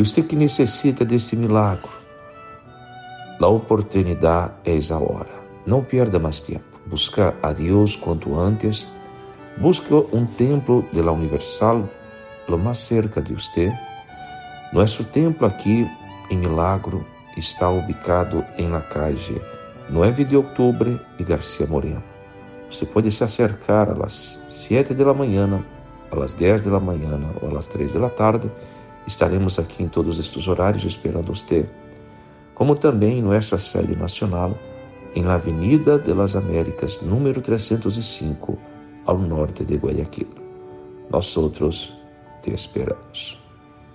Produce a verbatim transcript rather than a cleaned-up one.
E você que necessita desse milagre, a oportunidade é a hora. Não perda mais tempo. Busca a Deus quanto antes. Busque um templo de la Universal lo mais cerca de você. Nosso templo aqui em Milagro está ubicado em la calle nove de outubro e Garcia Moreno. Você pode se acercar a las sete da manhã, a las dez da manhã ou a las três da tarde. Estaremos aqui em todos estes horários esperando você. Como também em nossa sede nacional, em la Avenida de las Américas, número trezentos e cinco, ao norte de Guayaquil. Nós outros te esperamos.